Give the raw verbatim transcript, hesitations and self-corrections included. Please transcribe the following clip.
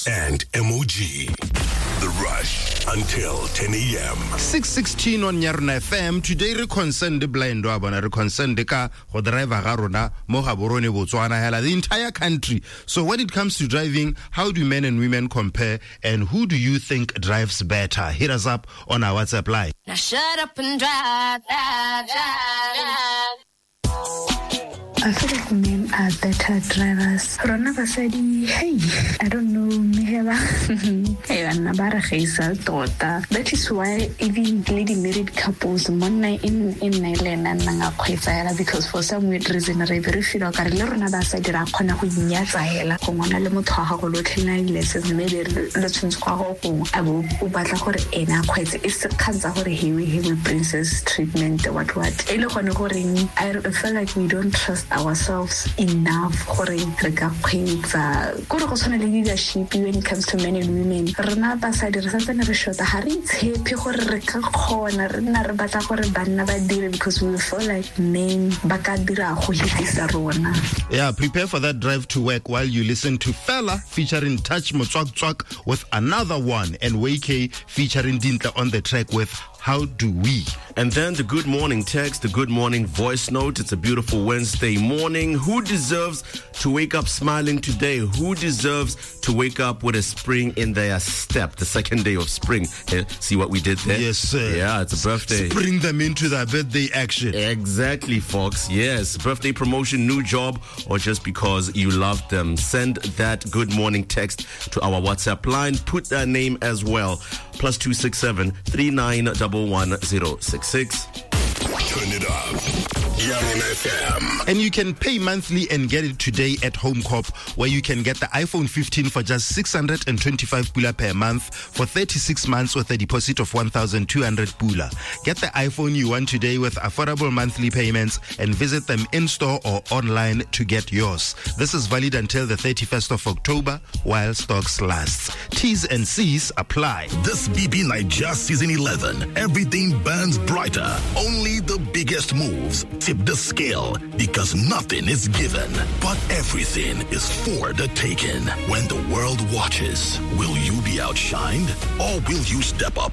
and M O G. The Rush until ten a.m. six sixteen on Nyaruna F M. Today re concerned the blind wabona re concerned ka go driver ga rona mo ga borone Botswana hela the entire country. So when it comes to driving, how do men and women compare, and who do you think drives better? Hit us up on our WhatsApp line. Now shut up and drive, drive, drive. I feel like men are better drivers. Rona basadi, hey, I don't know, meheba. Hey, anabara geisa tota. That is why even lady married couples, monna in in Nailand and nanga kwezaela, because for some weird reason, I very feel like I rona basadi ra kona go nyatsa hela. Go ngwana le motho ga go lotlhela lessons maybe le tshwantse kwa go abo o batla gore ena kwetse e se khanza gore hewe hewe princess treatment what what. Ele gone gore I feel like we don't trust ourselves enough gore re ka khwetsa gore go tshwana le leadership when it comes to men and women. Rena basadi re santse re shota ha re tshepe gore re ka khona re nna re batla gore banna ba dire because we feel like men ba ka dira go hitisa rona. Yeah, prepare for that drive to work while you listen to Fella featuring Touch Motswak with another one, and Wayke featuring Dinta on the track with How Do We? And then the good morning text, the good morning voice note. It's a beautiful Wednesday morning. Who deserves to wake up smiling today? Who deserves to wake up with a spring in their step? The second day of spring. Hey, see what we did there? Yes, sir. Yeah, it's a birthday. Bring them into their birthday action. Exactly, folks. Yes. Birthday promotion, new job, or just because you love them. Send that good morning text to our WhatsApp line. Put that name as well. Plus two six seven three nine one one zero six six. Turn it up. Nyaruna F M. And you can pay monthly and get it today at HomeCorp, where you can get the iPhone fifteen for just six hundred twenty-five pula per month for thirty-six months with a deposit of one thousand two hundred pula. Get the iPhone you want today with affordable monthly payments and visit them in-store or online to get yours. This is valid until the thirty-first of October while stocks last. T's and C's apply. This B B Nigeria Season eleven, everything burns brighter. Only the biggest moves tip the scale, because nothing is given, but everything is for the taking. When the world watches, will you be outshined, or will you step up